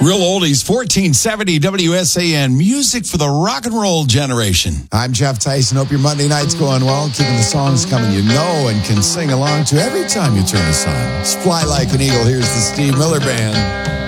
Real Oldies, 1470 WSAN, music for the rock and roll generation. I'm Jeff Tyson. Hope your Monday night's going well, keeping the songs coming you know and can sing along to every time you turn us on. It's Fly Like an Eagle. Here's the Steve Miller Band.